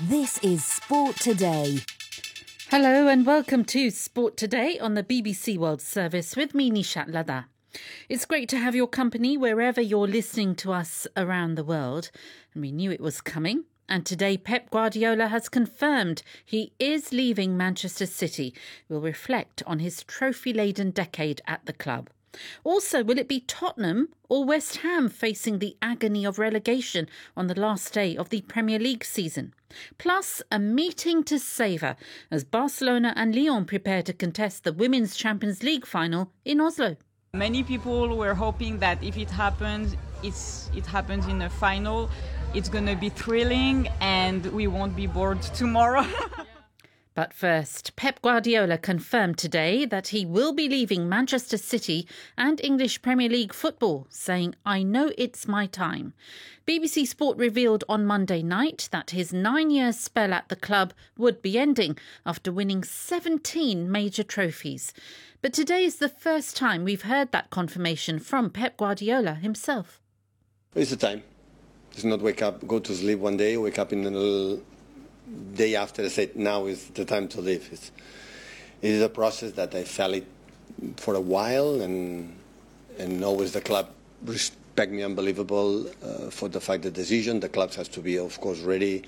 This is Sport Today. Hello and welcome to Sport Today on the BBC World Service with me, Nishat Ladha. It's great to have your company wherever you're listening to us around the world. And we knew it was coming. And today Pep Guardiola has confirmed he is leaving Manchester City. We'll reflect on his trophy-laden decade at the club. Also, will it be Tottenham or West Ham facing the agony of relegation on the last day of the Premier League season? Plus, a meeting to savour as Barcelona and Lyon prepare to contest the Women's Champions League final in Oslo. Many people were hoping that if it happens, it happens in a final. It's going to be thrilling and we won't be bored tomorrow. But first, Pep Guardiola confirmed today that he will be leaving Manchester City and English Premier League football, saying, "I know it's my time." BBC Sport revealed on Monday night that his 9-year spell at the club would be ending after winning 17 major trophies. But today is the first time we've heard that confirmation from Pep Guardiola himself. It's the time. It's not wake up, go to sleep one day, wake up in the day after and say, now is the time to leave. It is a process that I felt it for a while, and always the club respect me unbelievable for the fact the decision. The club has to be, of course, ready.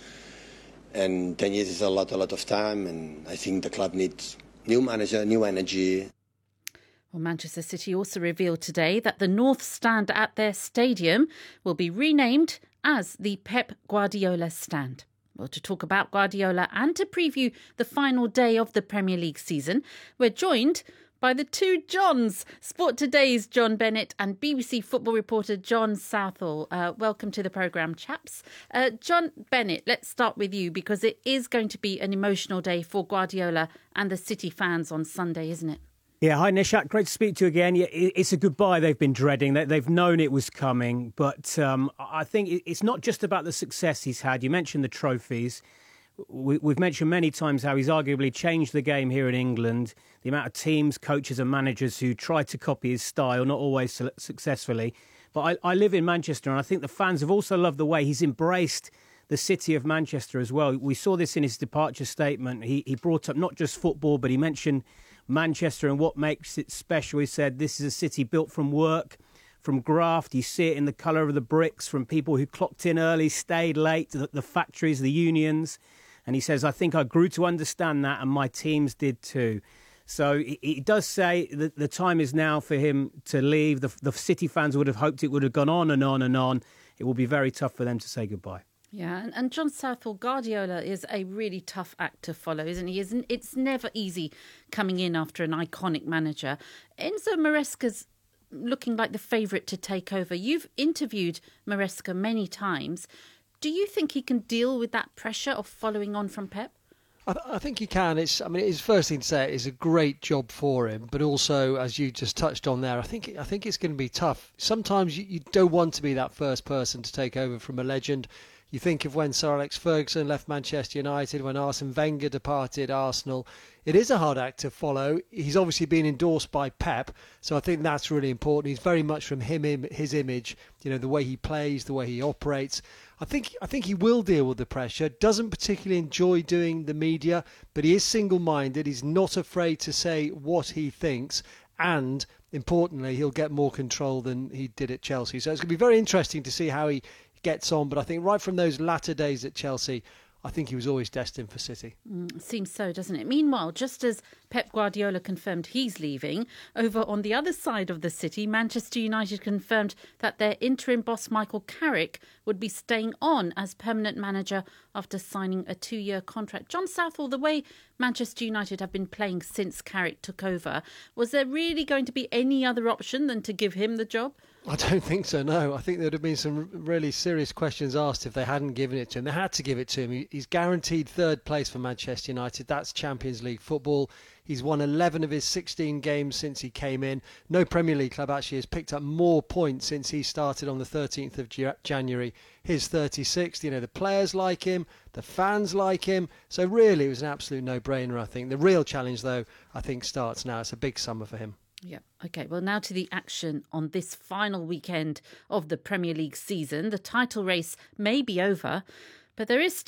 And 10 years is a lot of time, and I think the club needs new manager, new energy. Well, Manchester City also revealed today that the North Stand at their stadium will be renamed as the Pep Guardiola Stand. Well, to talk about Guardiola and to preview the final day of the Premier League season, we're joined by the two Johns, Sport Today's John Bennett and BBC football reporter John Southall. Welcome to the programme, chaps. John Bennett, let's start with you because it is going to be an emotional day for Guardiola and the City fans on Sunday, isn't it? Yeah, hi Nishat, great to speak to you again. Yeah, it's a goodbye they've been dreading. They've known it was coming, but I think it's not just about the success he's had. You mentioned the trophies. We've mentioned many times how he's arguably changed the game here in England. The amount of teams, coaches and managers who try to copy his style, not always successfully. But I live in Manchester and I think the fans have also loved the way he's embraced the city of Manchester as well. We saw this in his departure statement. He brought up not just football, but he mentioned Manchester and what makes it special. He said this is a city built from work, from graft. You see it in the colour of the bricks, from people who clocked in early, stayed late, the factories, the unions. And he says, I think I grew to understand that and my teams did too. So he does say that the time is now for him to leave. The City fans would have hoped it would have gone on and on and on. It will be very tough for them to say goodbye. Yeah, and John Southall, Guardiola is a really tough act to follow, isn't he? It's never easy coming in after an iconic manager. Enzo Maresca's looking like the favourite to take over. You've interviewed Maresca many times. Do you think he can deal with that pressure of following on from Pep? I think he can. It's first thing to say, it's a great job for him, but also, as you just touched on there, I think it's going to be tough. Sometimes you don't want to be that first person to take over from a legend. You think of when Sir Alex Ferguson left Manchester United, when Arsene Wenger departed Arsenal. It is a hard act to follow. He's obviously been endorsed by Pep, so I think that's really important. He's very much from his image, the way he plays, the way he operates. I think he will deal with the pressure. Doesn't particularly enjoy doing the media, but he is single-minded. He's not afraid to say what he thinks, and importantly, he'll get more control than he did at Chelsea. So it's going to be very interesting to see how he gets on, but I think right from those latter days at Chelsea, I think he was always destined for City. Seems so, doesn't it? Meanwhile, just as Pep Guardiola confirmed he's leaving, over on the other side of the city, Manchester United confirmed that their interim boss Michael Carrick would be staying on as permanent manager after signing a 2-year contract. John Southall, the way Manchester United have been playing since Carrick took over, was there really going to be any other option than to give him the job? I don't think so, no. I think there would have been some really serious questions asked if they hadn't given it to him. They had to give it to him. He's guaranteed third place for Manchester United. That's Champions League football. He's won 11 of his 16 games since he came in. No Premier League club actually has picked up more points since he started on the 13th of January. His 36th. The players like him. The fans like him. So really, it was an absolute no-brainer, I think. The real challenge, though, I think starts now. It's a big summer for him. Yeah. OK, well, now to the action on this final weekend of the Premier League season. The title race may be over, but there is